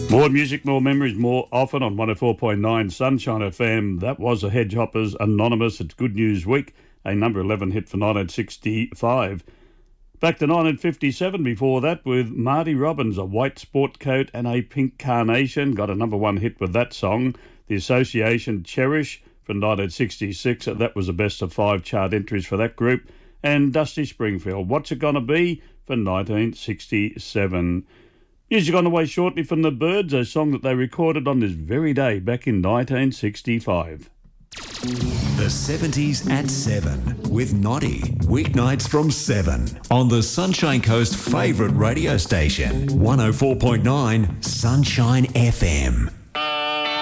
More music, more memories, more often on 104.9 Sunshine FM. That was the Hedgehoppers Anonymous. It's Good News Week, a number 11 hit for 1965. Back to 1957 before that with Marty Robbins, A White Sport Coat and a Pink Carnation. Got a number one hit with that song. The Association, Cherish from 1966. That was the best of 5 chart entries for that group. And Dusty Springfield, What's It Gonna Be for 1967. Music on the way shortly from the Byrds, a song that they recorded on this very day back in 1965. The 70s at 7 with Noddy. Weeknights from 7 on the Sunshine Coast favourite radio station, 104.9 Sunshine FM.